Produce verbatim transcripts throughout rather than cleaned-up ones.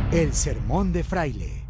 El sermón de Fraile.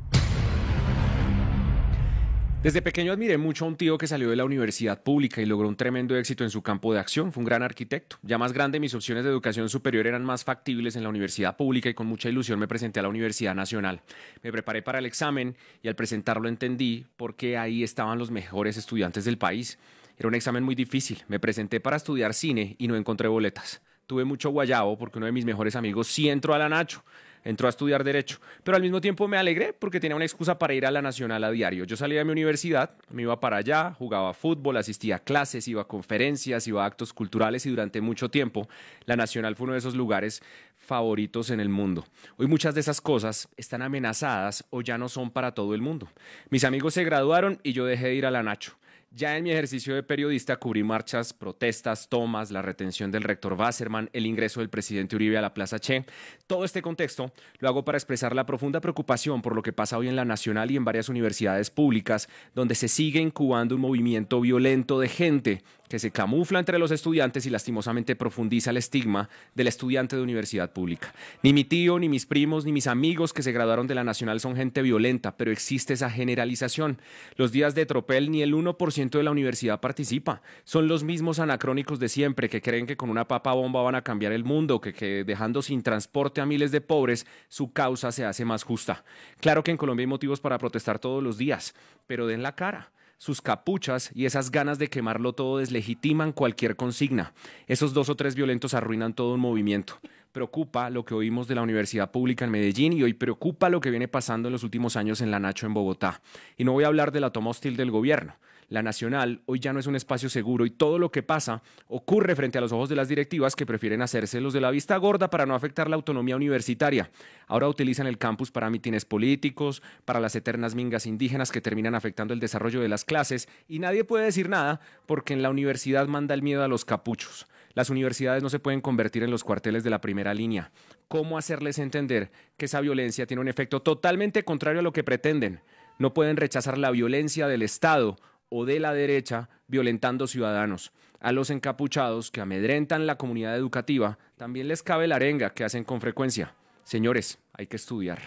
Desde pequeño admiré mucho a un tío que salió de la universidad pública y logró un tremendo éxito en su campo de acción. Fue un gran arquitecto. Ya más grande, mis opciones de educación superior eran más factibles en la universidad pública y con mucha ilusión me presenté a la Universidad Nacional. Me preparé para el examen y al presentarlo entendí por qué ahí estaban los mejores estudiantes del país. Era un examen muy difícil. Me presenté para estudiar cine y no encontré boletas. Tuve mucho guayabo porque uno de mis mejores amigos sí entró a la Nacho. Entró a estudiar Derecho, pero al mismo tiempo me alegré porque tenía una excusa para ir a la Nacional a diario. Yo salía de mi universidad, me iba para allá, jugaba fútbol, asistía a clases, iba a conferencias, iba a actos culturales y durante mucho tiempo la Nacional fue uno de esos lugares favoritos en el mundo. Hoy muchas de esas cosas están amenazadas o ya no son para todo el mundo. Mis amigos se graduaron y yo dejé de ir a la Nacho. Ya en mi ejercicio de periodista cubrí marchas, protestas, tomas, la retención del rector Wasserman, el ingreso del presidente Uribe a la Plaza Che. Todo este contexto lo hago para expresar la profunda preocupación por lo que pasa hoy en la Nacional y en varias universidades públicas, donde se sigue incubando un movimiento violento de gente que se camufla entre los estudiantes y lastimosamente profundiza el estigma del estudiante de universidad pública. Ni mi tío, ni mis primos, ni mis amigos que se graduaron de la Nacional son gente violenta, pero existe esa generalización. Los días de tropel ni el uno por ciento de la universidad participa. Son los mismos anacrónicos de siempre que creen que con una papa bomba van a cambiar el mundo, que, que dejando sin transporte a miles de pobres, su causa se hace más justa. Claro que en Colombia hay motivos para protestar todos los días, pero den la cara. Sus capuchas y esas ganas de quemarlo todo deslegitiman cualquier consigna. Esos dos o tres violentos arruinan todo un movimiento. Preocupa lo que oímos de la universidad pública en Medellín y hoy preocupa lo que viene pasando en los últimos años en la Nacho en Bogotá. Y no voy a hablar de la toma hostil del gobierno. La Nacional hoy ya no es un espacio seguro y todo lo que pasa ocurre frente a los ojos de las directivas que prefieren hacerse los de la vista gorda para no afectar la autonomía universitaria. Ahora utilizan el campus para mítines políticos, para las eternas mingas indígenas que terminan afectando el desarrollo de las clases y nadie puede decir nada porque en la universidad manda el miedo a los capuchos. Las universidades no se pueden convertir en los cuarteles de la primera línea. ¿Cómo hacerles entender que esa violencia tiene un efecto totalmente contrario a lo que pretenden? No pueden rechazar la violencia del Estado o de la derecha violentando ciudadanos. A los encapuchados que amedrentan la comunidad educativa también les cabe la arenga que hacen con frecuencia. Señores, hay que estudiar.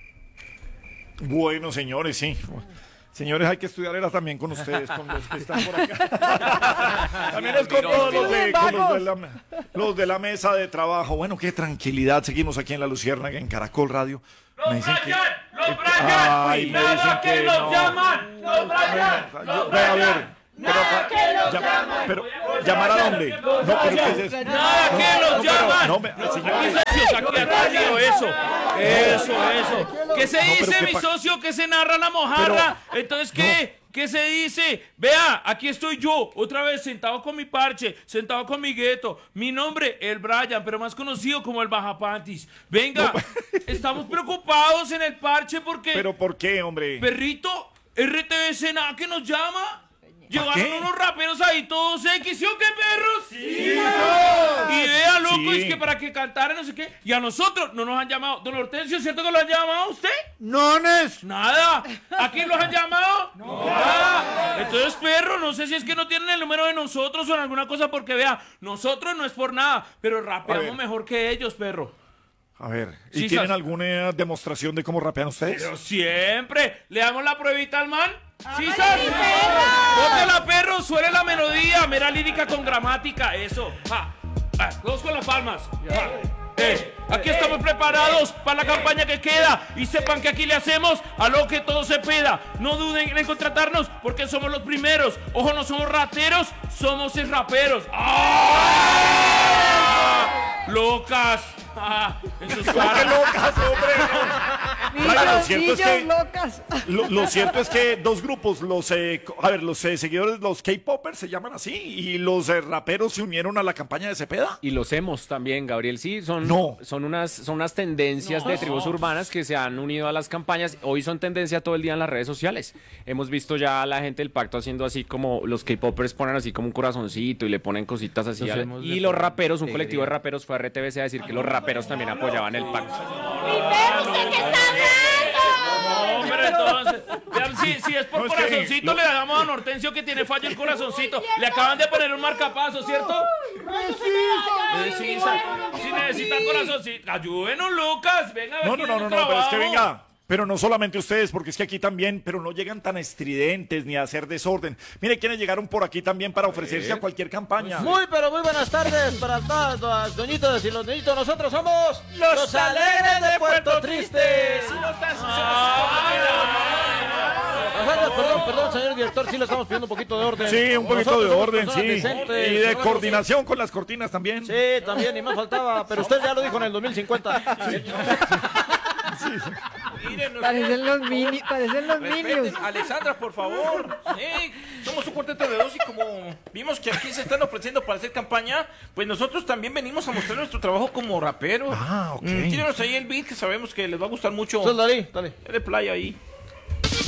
Bueno, señores, sí. Señores, hay que estudiar, era también con ustedes, con los que están por acá. También es con todos los de, con los, de la, los de la mesa de trabajo. Bueno, qué tranquilidad. Seguimos aquí en La Luciérnaga, en Caracol Radio. ¡Los Brian! ¡Los Brian! ¡Nada que los llaman! ¡Los Brian! ¡Los Brian! Nada que los llaman. Pero, ¿llamar a dónde? No, pero ¿qué es eso? Nada que los llaman. No, no, señores. Aquí radio, eso. Eso, eso. ¿Qué se dice, mi socio? ¿Qué se narra la mojarra? Entonces, ¿qué? ¿Qué se dice? Vea, aquí estoy yo, otra vez sentado con mi parche, sentado con mi gueto. Mi nombre, el Brian, pero más conocido como el Bajapantis. Venga, no. Estamos preocupados en el parche porque... ¿Pero por qué, hombre? Perrito, R T V Sena que nos llama. Llevaron unos raperos ahí todos X, ¿sí o qué, perros? ¡Sí! Y vea, loco, Sí. es que para que cantaran no sé qué. Y a nosotros no nos han llamado. Don Hortensio, ¿cierto que lo han llamado a usted? No, Nes. Nada. ¿A quién los han llamado? No. Nada. Entonces, perro, no sé si es que no tienen el número de nosotros o en alguna cosa, porque vea, nosotros no es por nada, pero rapeamos mejor que ellos, perro. A ver, ¿y Sí, tienen sas- alguna demostración de cómo rapean ustedes? Pero siempre. ¿Le damos la pruebita al man? ¡Sí, ¡Hágale, sas! perro! ¡Bótela, perro! ¡Suele la melodía! Mera lírica con gramática, eso. Ja. Ah, todos con las palmas. Ja. Eh, aquí estamos preparados para la campaña que queda y sepan que aquí le hacemos a lo que todo se pida. No duden en contratarnos porque somos los primeros. Ojo, no somos rateros, somos es raperos. ¡Ah! ¡Locas! Ah, en sus caras. locas, hombre! Brian, lo cierto es que locas. lo, lo cierto es que dos grupos, los eh, co- a ver, los eh, seguidores, los K-popers se llaman así y los eh, raperos se unieron a la campaña de Cepeda. Y los hemos también, Gabriel, sí, son, No. son, unas, son unas tendencias No. de tribus urbanas que se han unido a las campañas. Hoy son tendencia todo el día en las redes sociales. Hemos visto ya a la gente del pacto haciendo así como los K-popers ponen así como un corazoncito y le ponen cositas así. Los al- hemos y de- los raperos, un de colectivo de griego. raperos fue a R T V C a decir que los raperos también apoyaban el pacto. ¡Mi perro, usted qué está hablando! No, pero entonces, vean, si, si es por No, es que corazoncito, lo- le damos a Don Hortensio que tiene fallo el corazoncito. Le acaban de poner un marcapaso, ¿cierto? Precisa. Sí, necesita corazoncito. Ayúdenos, Lucas. Venga, No, aquí no, no, no, en el no, pero es que trabajo. venga. Pero no solamente ustedes, porque es que aquí también, pero no llegan tan estridentes ni a hacer desorden. Mire, quienes llegaron por aquí también para ofrecerse a cualquier campaña. Muy, pero muy buenas tardes para todas las doñitas y los niñitos. Nosotros somos Los Alegres de Puerto Triste. Nosotros, perdón, perdón, señor director, sí le estamos pidiendo un poquito de orden. Sí, un poquito Nosotros de somos orden, personas sí. decentes, Y de nosotros- coordinación con las cortinas también. Sí, también, y más faltaba, pero usted ya lo dijo en el dos mil cincuenta. Mírenos, Parecen los mini, parecen los Respeten, minions. Alessandra, por favor. Sí, somos un cuarteto de dos y como vimos que aquí se están ofreciendo para hacer campaña, pues nosotros también venimos a mostrar nuestro trabajo como raperos. Ah, ok. Mm, tírenos ahí el beat que sabemos que les va a gustar mucho. Entonces, dale, dale. De playa ahí.